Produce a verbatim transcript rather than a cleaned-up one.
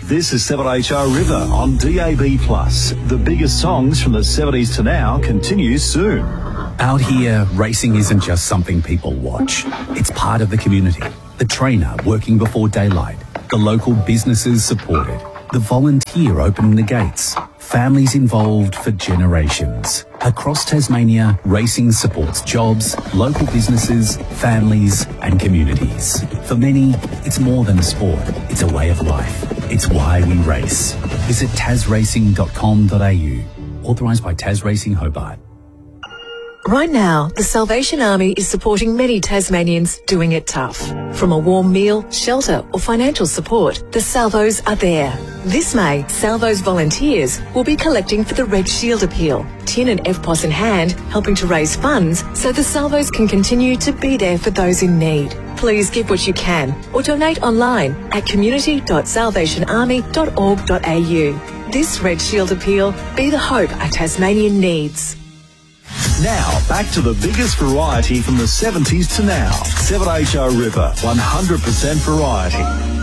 This is seven H R River on D A B plus. The biggest songs from the seventies to now continues soon. Out here, racing isn't just something people watch. It's part of the community. The trainer working before daylight. The local businesses supported. The volunteer opening the gates. Families involved for generations. Across Tasmania, racing supports jobs, local businesses, families and communities. For many, it's more than a sport. It's a way of life. It's why we race. Visit tas racing dot com dot a u. Authorised by Tas Racing Hobart. Right now, the Salvation Army is supporting many Tasmanians doing it tough. From a warm meal, shelter or financial support, the Salvos are there. This May, Salvos volunteers will be collecting for the Red Shield Appeal, tin and F P O S in hand, helping to raise funds so the Salvos can continue to be there for those in need. Please give what you can or donate online at community dot salvation army dot org dot a u. This Red Shield Appeal, be the hope a Tasmanian needs. Now, back to the biggest variety from the seventies to now. seven H R River, one hundred percent variety.